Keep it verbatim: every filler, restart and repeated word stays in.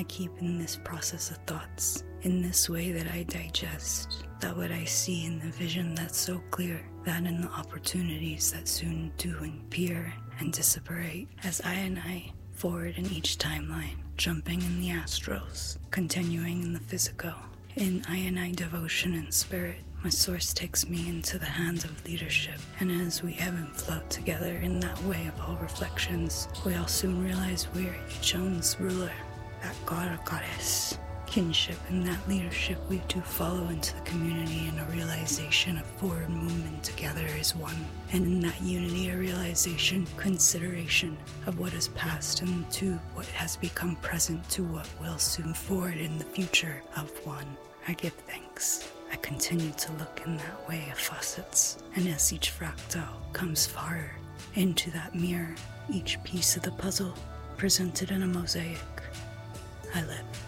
I keep in this process of thoughts, in this way that I digest, that what I see in the vision that's so clear, that in the opportunities that soon do appear and disappear, as I and I forward in each timeline, jumping in the astros, continuing in the physical, in I and I devotion and spirit. My source takes me into the hands of leadership, and as we ebb and float together in that way of all reflections, we all soon realize we're each own's ruler, that god or goddess, kinship, and that leadership we do follow into the community in a realization of forward movement together as one, and in that unity a realization, consideration of what is past and to what has become present to what will soon forward in the future of one. I give thanks. I continue to look in that way of facets, and as each fractal comes farther into that mirror, each piece of the puzzle presented in a mosaic, I live.